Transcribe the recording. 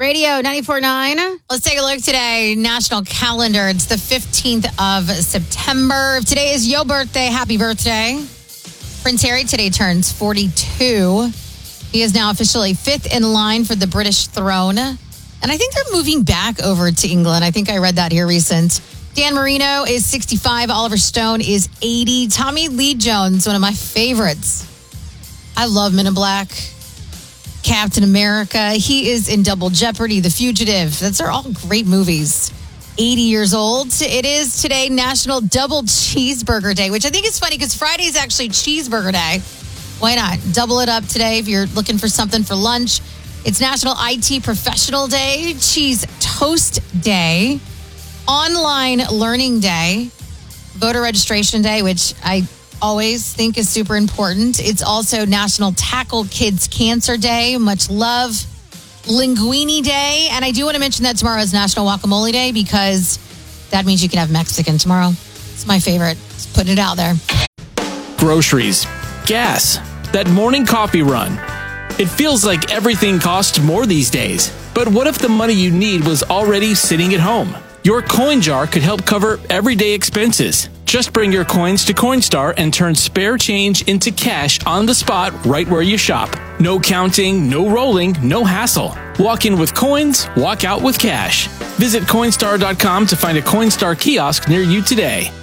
Radio 94.9. Let's take a look today. National calendar. It's the 15th of September. If today is your birthday, happy birthday. Prince Harry today turns 42. He is now officially fifth in line for the British throne. And I think they're moving back over to England. I think I read that here recent. Dan Marino is 65. Oliver Stone is 80. Tommy Lee Jones, one of my favorites. I love Men in Black. Captain America. He is in Double Jeopardy, The Fugitive. Those are all great movies. 80 years old. It is today National Double Cheeseburger Day, which I think is funny because Friday is actually Cheeseburger Day. Why not? Double it up today if you're looking for something for lunch. It's National IT Professional Day, Cheese Toast Day, Online Learning Day, Voter Registration Day, which I always think is super important. It's also National Tackle Kids Cancer Day. Much love. Linguine Day. And I do want to mention that tomorrow is National Guacamole Day because that means you can have Mexican tomorrow. It's my favorite. Just putting it out there. Groceries, gas, that morning coffee run. It feels like everything costs more these days. But what if the money you need was already sitting at home? Your coin jar could help cover everyday expenses. Just bring your coins to Coinstar and turn spare change into cash on the spot right where you shop. No counting, no rolling, no hassle. Walk in with coins, walk out with cash. Visit Coinstar.com to find a Coinstar kiosk near you today.